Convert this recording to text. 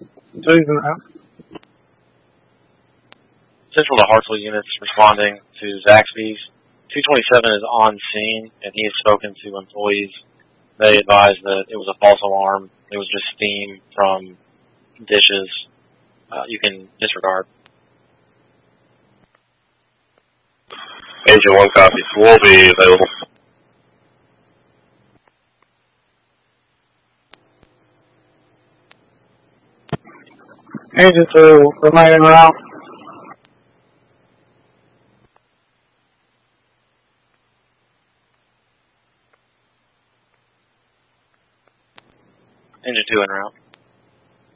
Two's en route. Central to Hartsville units responding to Zaxby's. 227 is on scene, and he has spoken to employees. They advised that it was a false alarm. It was just steam from dishes. You can disregard. Engine 1 copy. Will be available. Engine 2, remain en route. Engine 2 en route.